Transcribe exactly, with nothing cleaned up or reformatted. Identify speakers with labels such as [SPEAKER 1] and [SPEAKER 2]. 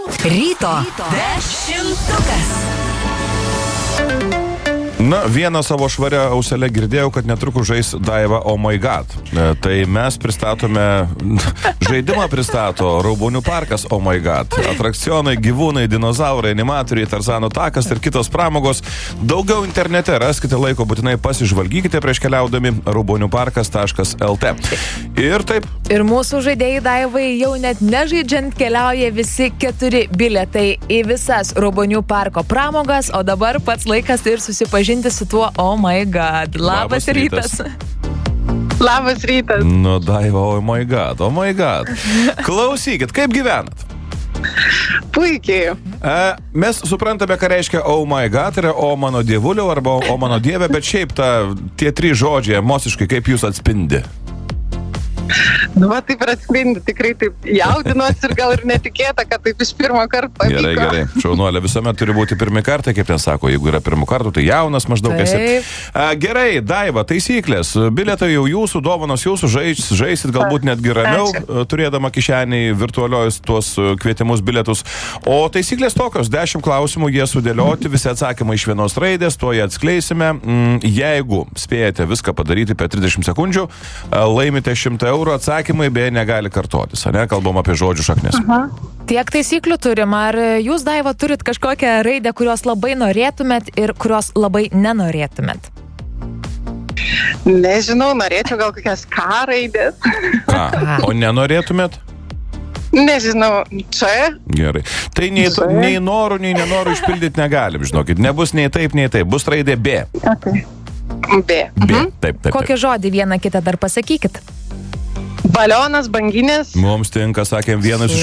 [SPEAKER 1] Ryto dešimtukas.
[SPEAKER 2] Na, vieną savo švarę auselę girdėjau, kad netrukus žais Daiva Oh My God. E, tai mes pristatome, žaidimą pristato Raubonių parkas Oh My God. Atrakcionai, gyvūnai, dinozaurai, animatoriai, Tarzano takas ir kitos pramogos. Daugiau internete raskite laiko, būtinai pasižvalgykite prieš keliaudami raubonių parkas taškas el te. Ir taip.
[SPEAKER 3] Ir mūsų žaidėjai Daivai jau net nežaidžiant keliauja visi keturi bilietai į visas Raubonių parko pramogas, o dabar pats laikas ir susipažinti su tuo Oh My God. Labas, Labas rytas. rytas.
[SPEAKER 4] Labas rytas.
[SPEAKER 2] Nu, Daiva, Oh My God, Oh My God. Klausykit, kaip gyvenat?
[SPEAKER 4] Puikiai.
[SPEAKER 2] E, mes suprantame, ką reiškia Oh My God, yra O mano dievuliau arba O mano dieve, bet šiaip ta, tie trys žodžiai emociškai kaip jūs atspindi?
[SPEAKER 4] Nu, va, taip ir atspindi, tikrai taip jaudinuosi ir gal ir netikėta, kad taip iš pirmo karto pavyko.
[SPEAKER 2] Gerai, gerai. Šaunuolė, visuomet turi būti pirmi kartai, kaip ten sako, jeigu yra pirmų kartų, tai jaunas maždaug esi. A, gerai, Daiva, taisyklės. Bilietai jau jūsų, dovanos jūsų, žais, žaisit galbūt netgi ramiau, Ačiū. turėdama kišeniai virtualiojus tuos kvietimus bilietus. O taisyklės tokios, dešimt klausimų, jie sudėlioti, visi atsakymai iš vienos raidės, to jie atskleisime. Jeigu spėjate viską padaryti per trisdešimt sekundžių, laimite šimtą eurų. Atsakymai beje negali kartotis, ne? Kalbam apie žodžių šaknis.
[SPEAKER 3] Aha. Tiek taisyklių turim. Ar jūs, Daiva, turit kažkokią raidę, kurios labai norėtumėt ir kurios labai nenorėtumėt?
[SPEAKER 4] Nežinau, norėčiau gal kokias K raidės.
[SPEAKER 2] Ką? O nenorėtumėt?
[SPEAKER 4] Nežinau, čia.
[SPEAKER 2] Gerai. Tai nei, nei norų, nei nenorų išpildyti negalim, žinokit. Nebus nei taip, nei taip. Bus raidė B.
[SPEAKER 4] Okay. B.
[SPEAKER 2] B. Taip, taip, taip.
[SPEAKER 3] Kokį žodį vieną kitą dar pasakykit?
[SPEAKER 4] Balionas, banginės.
[SPEAKER 2] Mums tinka, sakėm, vienas iš